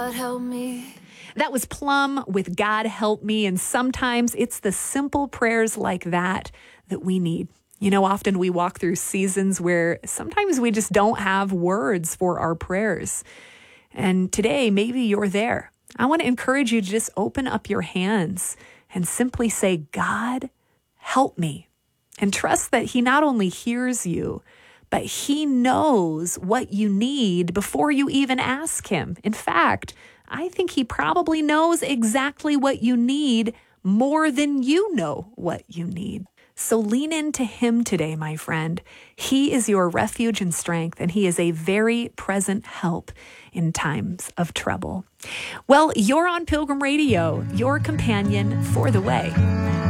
God help me. That was Plum with God Help Me. And sometimes it's the simple prayers like that that we need. You know, often we walk through seasons where sometimes we just don't have words for our prayers. And today, maybe you're there. I want to encourage you to just open up your hands and simply say, God, help me. And trust that He not only hears you, but He knows what you need before you even ask Him. In fact, I think He probably knows exactly what you need more than you know what you need. So lean into Him today, my friend. He is your refuge and strength, and He is a very present help in times of trouble. Well, you're on Pilgrim Radio, your companion for the way.